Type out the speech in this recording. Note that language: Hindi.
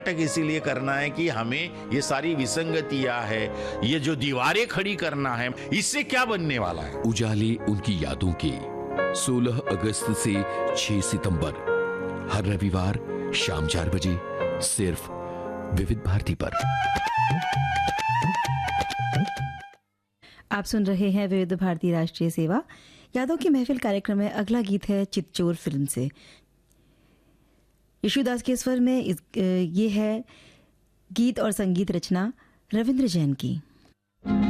नाटक इसीलिए करना है कि हमें ये सारी विसंगतियां है, ये जो दीवारें खड़ी करना है, इससे क्या बनने वाला है। उजाले उनकी यादों के 16 अगस्त से 6 सितंबर हर रविवार शाम 4 बजे सिर्फ विविध भारती पर। आप सुन रहे हैं विविध भारती राष्ट्रीय सेवा यादों की महफिल कार्यक्रम में। अगला गीत है चितचोर फिल्म से, यशुदास के स्वर में ये है गीत और संगीत रचना रविंद्र जैन की।